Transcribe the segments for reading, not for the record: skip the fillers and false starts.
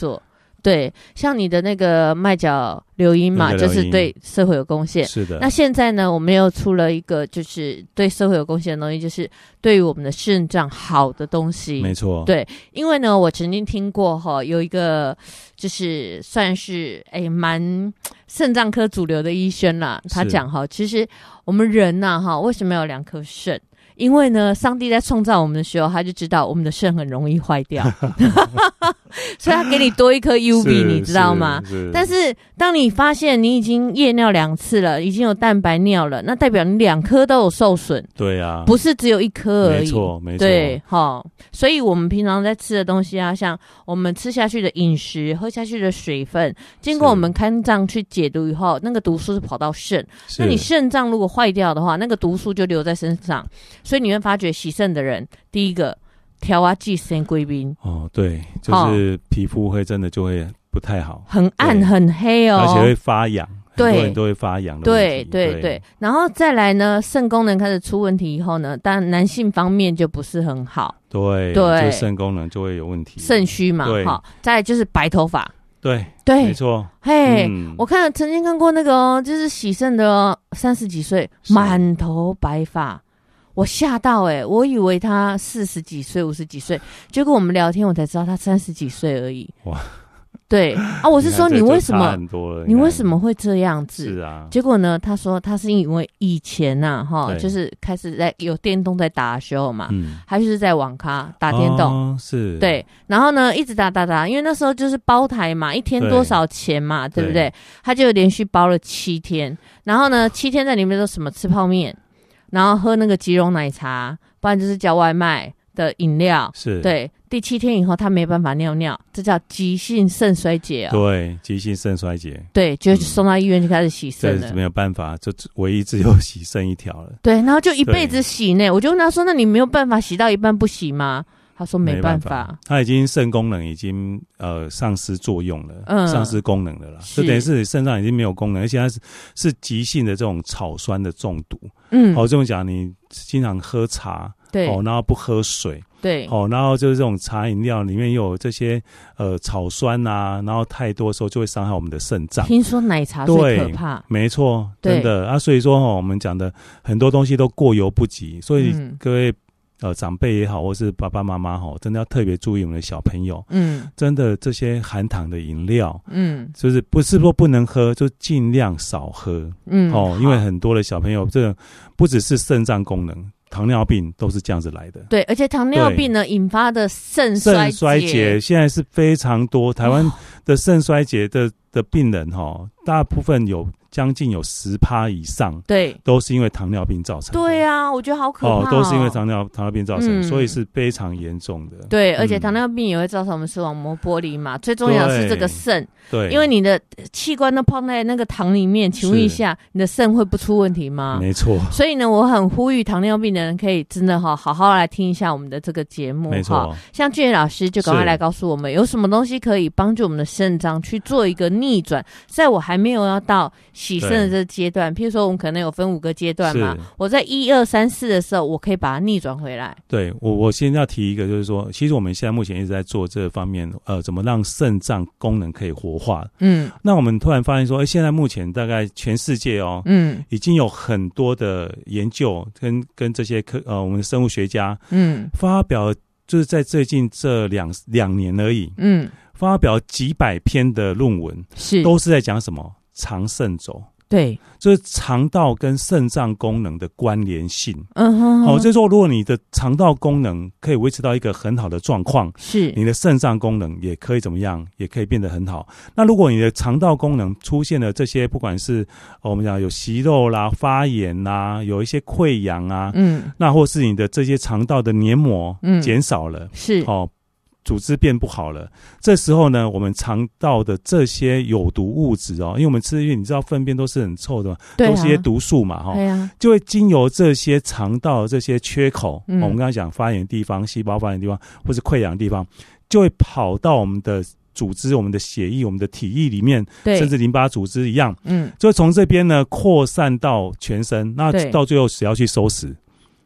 做。对，像你的那个麦角流音嘛，就是对社会有贡献。 是的。 那现在呢，我们又出了一个，就是对社会有贡献的东西，就是对于我们的肾脏好的东西。 没错。 对，因为呢，我曾经听过有一个就是算是蛮肾脏科主流的医生啦，他讲其实我们人呐为什么要有2颗肾？因为呢，上帝在创造我们的时候，他就知道我们的肾很容易坏掉，所以他给你多一颗 UV， 你知道吗？但是当你发现你已经夜尿2次了，已经有蛋白尿了，那代表你2颗都有受损。 对啊， 不是只有1颗而已。 没错，没错。 对，所以我们平常在吃的东西啊，像我们吃下去的饮食、喝下去的水分，经过我们肝脏去解毒以后，那个毒素是跑到肾。那你肾脏如果坏掉的话，那个毒素就留在身上。所以你会发觉洗肾的人，第一个调啊剂生贵宾对，就是皮肤会真的就会不太好， 很暗很黑而且会发痒，很多人都会发痒的问题。 对，然后再来呢，肾功能开始出问题以后呢，当然男性方面就不是很好， 对，就肾功能就会有问题， 肾虚嘛，再来就是白头发。 对，没错。 我曾经看过那个就是洗肾的30几岁，满头白发。我吓到我以为他40几岁50几岁，结果我们聊天我才知道他30几岁而已。哇，对啊，我是说你为什么会这样子？ 是啊， 结果呢，他说他是因为以前就是开始在有电动在打的时候嘛，他就是在网咖打电动， 是， 对，然后呢一直打，因为那时候就是包台嘛，一天多少钱嘛，对不对？他就连续包了7天，然后呢7天在里面都什么吃泡面。然后喝那个即溶奶茶，不然就是叫外卖的饮料。是，对。第7天以后，他没办法尿尿，这叫急性肾衰竭对，急性肾衰竭。 对，就送到医院就开始洗肾了。 对，没有办法，就唯一只有洗肾一条了。 对，然后就一辈子洗呢。我就问他说：“那你没有办法洗到一半不洗吗？”他说没办法， 他已经肾功能已经丧失作用了，丧失功能了啦，就等于是肾脏已经没有功能，而且它是急性的这种草酸的中毒。这种讲你经常喝茶，对，然后不喝水，对，然后就是这种茶饮料里面又有这些草酸啊，然后太多的时候就会伤害我们的肾脏。 听说奶茶最可怕， 没错，真的啊，所以说我们讲的很多东西都过犹不及，所以各位。长辈也好，或是爸爸妈妈真的要特别注意我们的小朋友。真的这些含糖的饮料，就是不是说不能喝，就尽量少喝。因为很多的小朋友，这个不只是肾脏功能，糖尿病都是这样子来的。 对，而且糖尿病呢引发的肾衰竭现在是非常多。台湾的肾衰竭的病人大部分将近有10%以上，对，都是因为糖尿病造成的。 对啊，我觉得好可怕都是因为糖尿病造成的，所以是非常严重的。 对，而且糖尿病也会造成我们视网膜剥离嘛，最重要的是这个肾。对，因为你的器官都泡在那个糖里面，请问一下，你的肾会不出问题吗？ 没错。 所以呢，我很呼吁糖尿病的人可以真的好好来听一下我们的这个节目。 没错。 像俊老师就赶快来告诉我们，有什么东西可以帮助我们的肾脏去做一个逆转。在我还没有要到洗肾的这个阶段，譬如说我们可能有分5个阶段嘛，我在1、2、3、4的时候，我可以把它逆转回来。 对，我先要提一个，就是说，其实我们现在目前一直在做这方面，怎么让肾脏功能可以活化。那我们突然发现说，现在目前大概全世界已经有很多的研究跟这些我们的生物学家，发表就是在最近这两年而已，发表几百篇的论文，都是在讲什么肠肾轴。对，就是肠道跟肾脏功能的关联性。就是说，如果你的肠道功能可以维持到一个很好的状况，是你的肾脏功能也可以怎么样，也可以变得很好。那如果你的肠道功能出现了这些，不管是我们讲有息肉啦、发炎啦，有一些溃疡啊，那或是你的这些肠道的黏膜减少了，是组织变不好了，这时候呢，我们肠道的这些有毒物质因为我们吃，因为你知道粪便都是很臭的嘛，都是一些毒素嘛，就会经由这些肠道的这些缺口，我们刚才讲发炎的地方、细胞发炎的地方，或是溃疡的地方，就会跑到我们的组织、我们的血液、我们的体液里面，甚至淋巴组织一样，就会从这边呢扩散到全身，那到最后只要去收拾。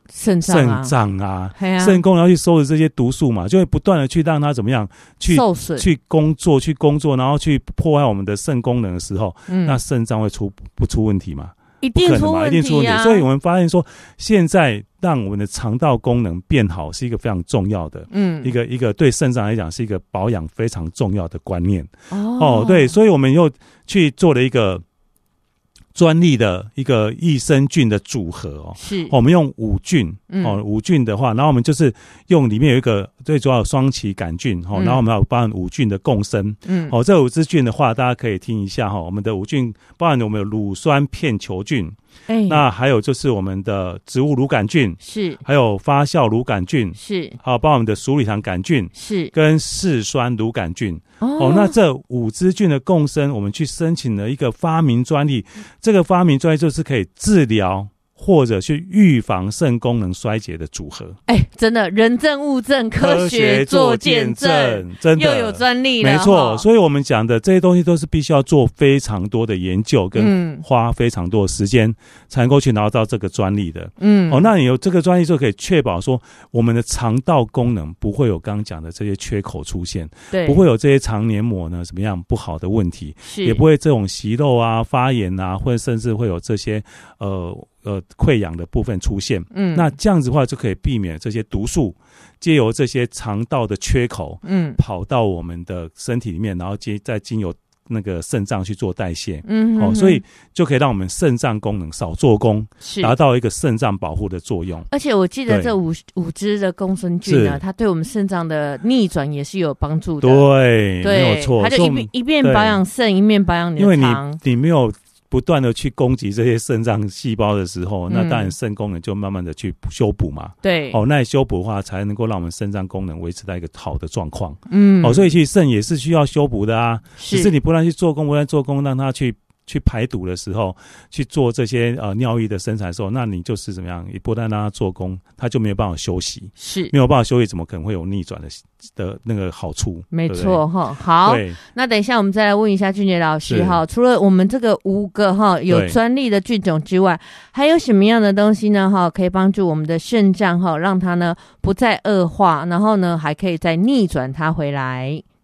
肾脏啊，肾功能要去收拾这些毒素嘛，就会不断的去让它怎么样去受损， 去工作，然后去破坏我们的肾功能的时候，那肾脏会不出问题嘛？ 一定出问题啊！ 所以我们发现说，现在让我们的肠道功能变好是一个非常重要的，一个对肾脏来讲是一个保养非常重要的观念。对，所以我们又去做了一个专利的一个益生菌的组合是我们用5菌5菌的话，然后我们就是用里面有一个最主要的双歧杆菌然后我们要包含5菌的共生这5支菌的话，大家可以听一下我们的5菌包含我们有乳酸片球菌。那还有就是我们的植物乳杆菌是， 还有发酵乳杆菌是， 还有包含我们的鼠李糖杆菌是，跟嗜酸乳杆菌那这5支菌的共生，我们去申请了一个发明专利，这个发明专利就是可以治疗或者去预防肾功能衰竭的组合。 真的人证物证，科学做见证， 真的又有专利了。 没错，所以我们讲的这些东西都是必须要做非常多的研究，跟花非常多的时间才能够去拿到这个专利的。那你有这个专利就可以确保说，我们的肠道功能不会有刚刚讲的这些缺口出现， 对， 不会有这些肠黏膜呢怎么样不好的问题，也不会这种息肉啊、发炎啊，或者甚至会有这些溃疡的部分出现。那这样子的话就可以避免这些毒素藉由这些肠道的缺口跑到我们的身体里面，然后再经由那个肾脏去做代谢。所以就可以让我们肾脏功能少做工，达到一个肾脏保护的作用。 而且我记得这5支的共生菌呢，它对我们肾脏的逆转也是有帮助的。 对，没有错， 它就一面保养肾，一面保养你的肠。 因为你没有不断的去攻击这些肾脏细胞的时候，那当然肾功能就慢慢的去修补嘛。 对， 那修补的话，才能够让我们肾脏功能维持在一个好的状况。所以其实肾也是需要修补的啊，只是你不断去做工，让它去排毒的时候，去做这些尿液的生产的时候，那你就是怎么样？你不但让它做工，它就没有办法休息，没有办法休息，怎么可能会有逆转的那个好处？ 没错哈。好，那等一下我们再来问一下俊杰老师哈，除了我们这个5个有专利的菌种之外，还有什么样的东西呢可以帮助我们的肾脏让它呢不再恶化，然后呢还可以再逆转它回来？